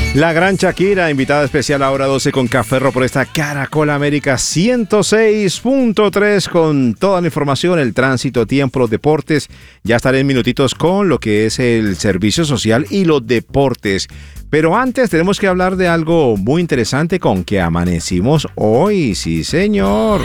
La gran Shakira, invitada especial a Hora 12 con Café por esta Caracol América 106.3 con toda la información, el tránsito, tiempo, los deportes. Ya estaré en minutitos con lo que es el servicio social y los deportes. Pero antes tenemos que hablar de algo muy interesante con que amanecimos hoy. Sí, señor.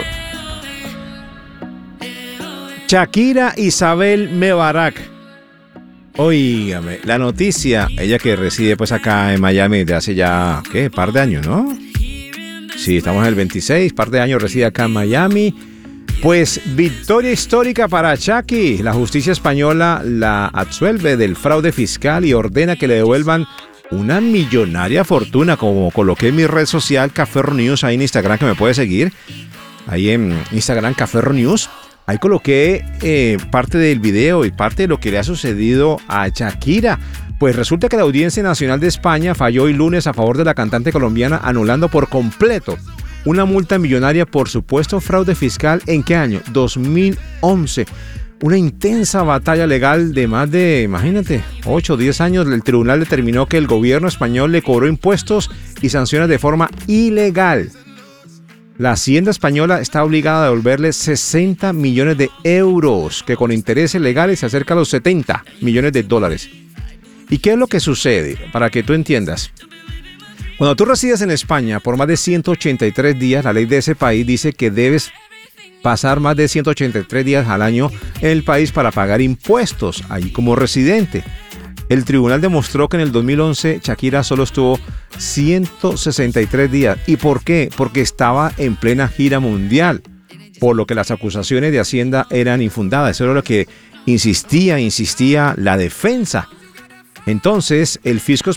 Shakira Isabel Mebarak. Óigame, la noticia, ella que reside pues acá en Miami desde hace ya, ¿qué? Par de años, ¿no? Sí, estamos en el 26, par de años reside acá en Miami. Pues victoria histórica para Shakira. La justicia española la absuelve del fraude fiscal y ordena que le devuelvan una millonaria fortuna, como coloqué en mi red social Café News, ahí en Instagram, que me puede seguir. Ahí en Instagram Café News. Ahí coloqué parte del video y parte de lo que le ha sucedido a Shakira. Pues resulta que la Audiencia Nacional de España falló hoy lunes a favor de la cantante colombiana, anulando por completo una multa millonaria por supuesto fraude fiscal. ¿En qué año? 2011. Una intensa batalla legal de más de, imagínate, 8 o 10 años. El tribunal determinó que el gobierno español le cobró impuestos y sanciones de forma ilegal. La Hacienda española está obligada a devolverle 60 millones de euros, que con intereses legales se acerca a los 70 millones de dólares. ¿Y qué es lo que sucede? Para que tú entiendas. Cuando tú resides en España por más de 183 días, la ley de ese país dice que debes pasar más de 183 días al año en el país para pagar impuestos, ahí como residente. El tribunal demostró que en el 2011 Shakira solo estuvo 163 días. ¿Y por qué? Porque estaba en plena gira mundial, por lo que las acusaciones de Hacienda eran infundadas. Eso era lo que insistía la defensa. Entonces, el fisco